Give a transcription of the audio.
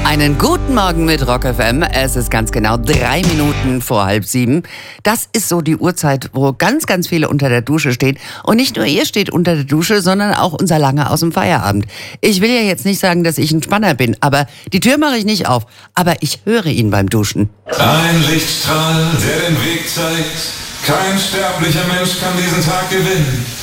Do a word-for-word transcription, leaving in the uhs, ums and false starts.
Einen guten Morgen mit Rock F M. Es ist ganz genau drei Minuten vor halb sieben. Das ist so die Uhrzeit, wo ganz, ganz viele unter der Dusche stehen. Und nicht nur ihr steht unter der Dusche, sondern auch unser Langer aus dem Feierabend. Ich will ja jetzt nicht sagen, dass ich ein Spanner bin, aber die Tür mache ich nicht auf. Aber ich höre ihn beim Duschen. Ein Lichtstrahl, der den Weg zeigt. Kein sterblicher Mensch kann diesen Tag gewinnen.